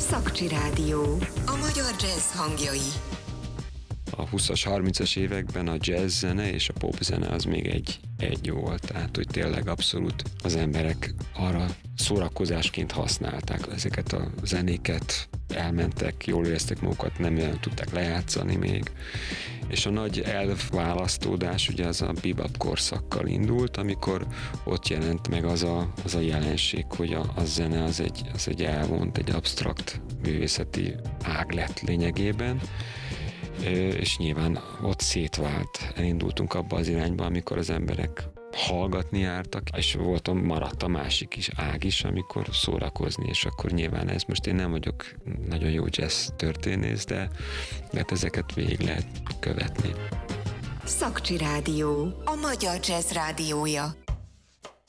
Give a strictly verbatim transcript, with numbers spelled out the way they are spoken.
Szakcsi Rádió. A magyar jazz hangjai. A húszas, harmincas években a jazz zene és a pop zene az még egy, egy volt, tehát hogy tényleg abszolút az emberek arra szórakozásként használták ezeket a zenéket, elmentek, jól éreztek magukat, nem olyan tudták lejátszani még. És a nagy elválasztódás ugye az a bebop korszakkal indult, amikor ott jelent meg az a, az a jelenség, hogy a, a zene az egy, az egy elvont, egy absztrakt művészeti ág lett lényegében, és nyilván ott szétvált. Elindultunk abba az irányba, amikor az emberek hallgatni jártak, és volt, maradt a másik is ág is, amikor szórakozni, és akkor nyilván ez, most én nem vagyok nagyon jó jazz történész, de, de hát ezeket végig lehet követni. Szakcsi Rádió. A magyar jazz rádiója.